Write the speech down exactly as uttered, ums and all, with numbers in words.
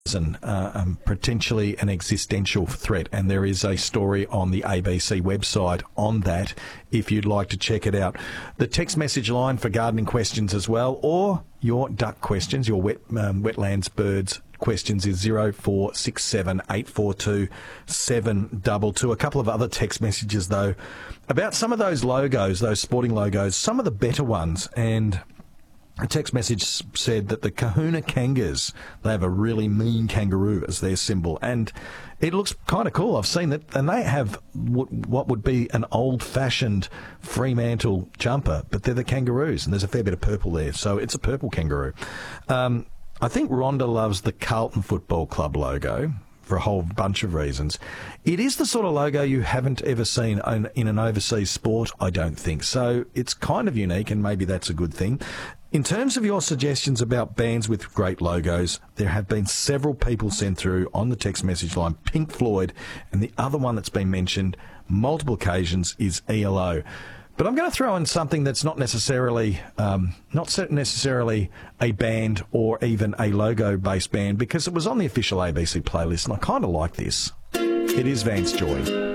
and uh, um, potentially an existential threat, and there is a story on the A B C website on that if you'd like to check it out. The text message line for gardening questions as well, or your duck questions, your wet um, wetlands birds questions, is zero four six seven eight four two seven two two. A couple of other text messages though about some of those logos, those sporting logos, some of the better ones. And a text message said that the Kahuna Kangas, they have a really mean kangaroo as their symbol, and it looks kind of cool. I've seen it, and they have what would be an old-fashioned Fremantle jumper, but they're the kangaroos, and there's a fair bit of purple there, so it's a purple kangaroo. Um, I think Rhonda loves the Carlton Football Club logo for a whole bunch of reasons. It is the sort of logo you haven't ever seen in an overseas sport, I don't think. So it's kind of unique, and maybe that's a good thing. In terms of your suggestions about bands with great logos, there have been several people sent through on the text message line. Pink Floyd, and the other one that's been mentioned multiple occasions is E L O. But I'm going to throw in something that's not necessarily um, not necessarily a band or even a logo-based band, because it was on the official A B C playlist, and I kind of like this. It is Vance Joy.